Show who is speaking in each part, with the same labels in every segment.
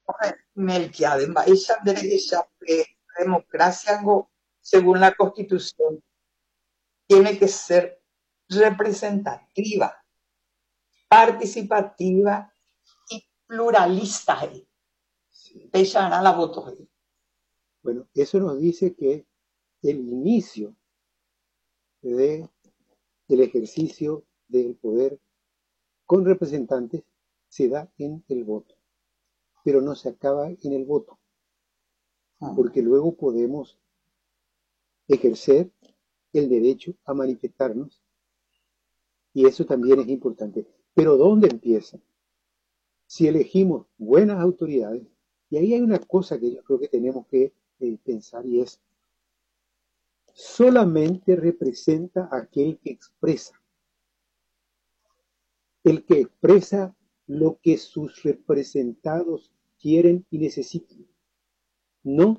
Speaker 1: Melquiades, esa derecha, democracia, según la Constitución, tiene que ser representativa, participativa y pluralista. Ella hará la voto.
Speaker 2: Bueno, eso nos dice que el inicio del ejercicio del poder con representantes se da en el voto, pero no se acaba en el voto, porque luego podemos ejercer el derecho a manifestarnos y eso también es importante. Pero ¿dónde empieza? Si elegimos buenas autoridades, y ahí hay una cosa que yo creo que tenemos que pensar y es, solamente representa a aquel que expresa. El que expresa lo que sus representados quieren y necesitan, no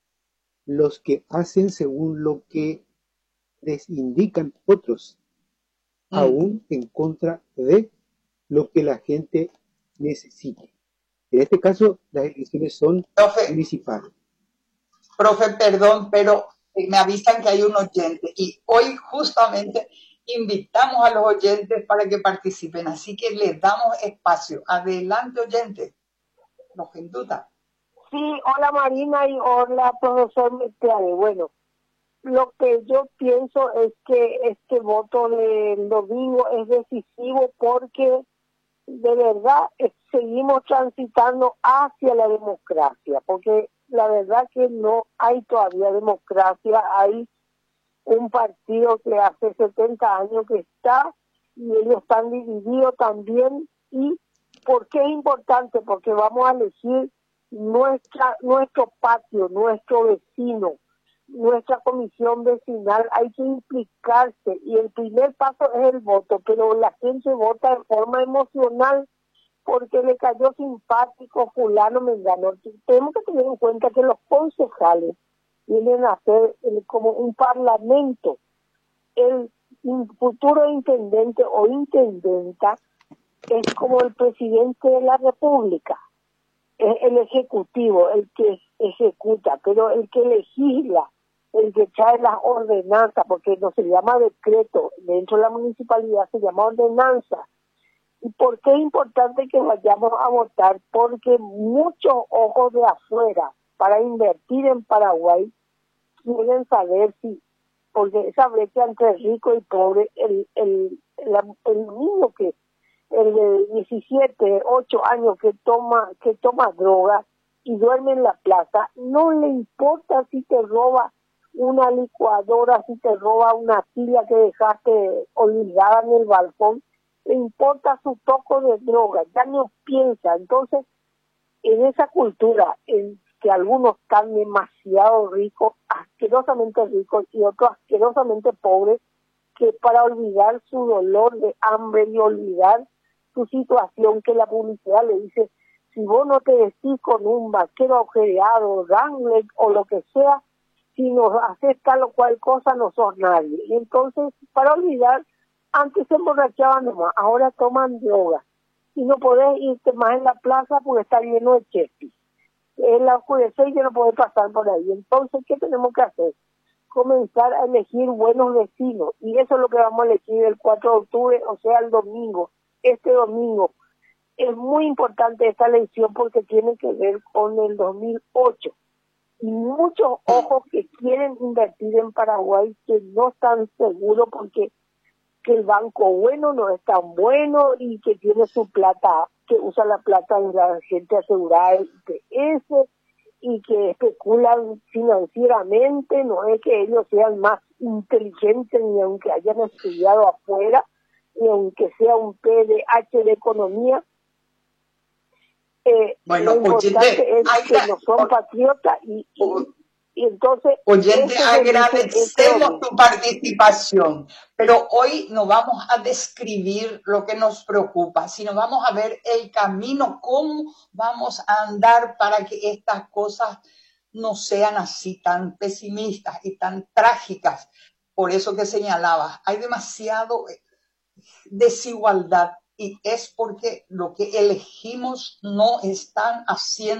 Speaker 2: los que hacen según lo que les indican otros, aún en contra de lo que la gente necesita. En este caso, las elecciones son municipales.
Speaker 1: Profe, perdón, pero me avisan que hay un oyente y hoy justamente invitamos a los oyentes para que participen, así que les damos espacio. Adelante, oyente. Nos sin duda.
Speaker 3: Sí, hola Marina y hola profesor Melquiades. Bueno, lo que yo pienso es que este voto del domingo es decisivo porque de verdad seguimos transitando hacia la democracia, porque la verdad que no hay todavía democracia, hay un partido que hace 70 años que está y ellos están divididos también. ¿Y por qué es importante? Porque vamos a elegir nuestro patio, nuestro vecino, nuestra comisión vecinal. Hay que implicarse y el primer paso es el voto, pero la gente vota de forma emocional porque le cayó simpático fulano mengano. Tenemos que tener en cuenta que los concejales vienen a ser como un parlamento. El futuro intendente o intendenta es como el presidente de la república, es el ejecutivo, el que ejecuta, pero el que legisla, el que trae las ordenanzas, porque no se llama decreto, dentro de la municipalidad se llama ordenanza. ¿Y por qué es importante que vayamos a votar? Porque muchos ojos de afuera para invertir en Paraguay quieren saber si, porque esa brecha entre rico y pobre, el niño que, el de 17, 8 años que toma droga y duerme en la plaza, no le importa si te roba una licuadora, si te roba una silla que dejaste olvidada en el balcón, le importa su toco de droga, ya no piensa. Entonces, en esa cultura en que algunos están demasiado ricos, asquerosamente ricos, y otros asquerosamente pobres, que para olvidar su dolor de hambre y olvidar su situación, que la publicidad le dice, si vos no te vestís con un vaquero agujereado, Wrangler o lo que sea, si nos haces tal o cual cosa, no sos nadie. Y entonces, para olvidar, antes se emborrachaban nomás, ahora toman droga. Y no podés irte más en la plaza porque está lleno de chepis. En la oscurecer y ya no podés pasar por ahí. Entonces, ¿qué tenemos que hacer? Comenzar a elegir buenos vecinos. Y eso es lo que vamos a elegir el 4 de octubre, o sea, el domingo. Este domingo. Es muy importante esta elección porque tiene que ver con el 2008. Y muchos ojos que quieren invertir en Paraguay que no están seguros porque que el banco bueno no es tan bueno y que tiene su plata, que usa la plata de la gente asegurada del IPS y que especulan financieramente. No es que ellos sean más inteligentes ni aunque hayan estudiado afuera, ni aunque sea un PDH de economía.
Speaker 1: Bueno,
Speaker 3: lo importante
Speaker 1: oyente,
Speaker 3: es que no son patriotas y entonces...
Speaker 1: Oyente, agradecemos tu participación, pero hoy no vamos a describir lo que nos preocupa, sino vamos a ver el camino, cómo vamos a andar para que estas cosas no sean así tan pesimistas y tan trágicas. Por eso que señalabas, hay demasiado desigualdad y es porque lo que elegimos no están haciendo